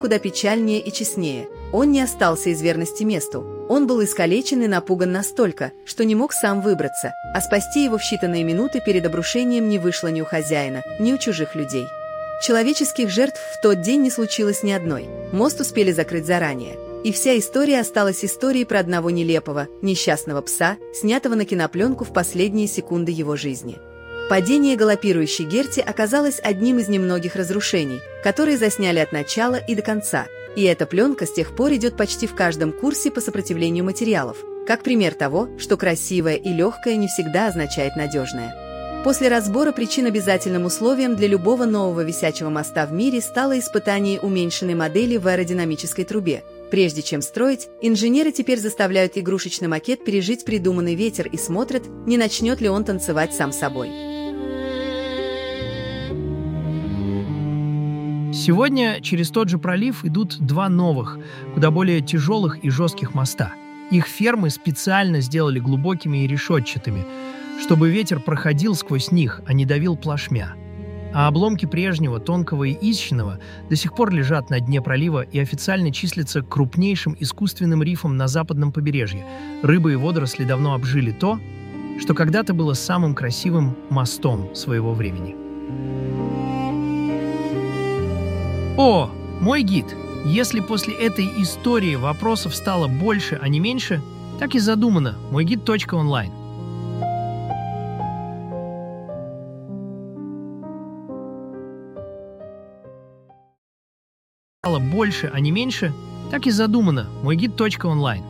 куда печальнее и честнее. Он не остался из верности месту. Он был искалечен и напуган настолько, что не мог сам выбраться, а спасти его в считанные минуты перед обрушением не вышло ни у хозяина, ни у чужих людей. Человеческих жертв в тот день не случилось ни одной. Мост успели закрыть заранее. И вся история осталась историей про одного нелепого, несчастного пса, снятого на кинопленку в последние секунды его жизни. Падение галопирующей Герти оказалось одним из немногих разрушений, которые засняли от начала и до конца. И эта пленка с тех пор идет почти в каждом курсе по сопротивлению материалов, как пример того, что красивое и легкое не всегда означает надежное. После разбора причин обязательным условием для любого нового висячего моста в мире стало испытание уменьшенной модели в аэродинамической трубе. Прежде чем строить, инженеры теперь заставляют игрушечный макет пережить придуманный ветер и смотрят, не начнет ли он танцевать сам собой. Сегодня через тот же пролив идут два новых, куда более тяжелых и жестких моста. Их фермы специально сделали глубокими и решетчатыми, чтобы ветер проходил сквозь них, а не давил плашмя. А обломки прежнего, тонкого и изящного до сих пор лежат на дне пролива и официально числятся крупнейшим искусственным рифом на западном побережье. Рыбы и водоросли давно обжили то, что когда-то было самым красивым мостом своего времени. О, мой гид! Если после этой истории вопросов стало больше, а не меньше, так и задумано. Мойгид.онлайн. Стало больше, а не меньше, так и задумано. Мойгид.онлайн.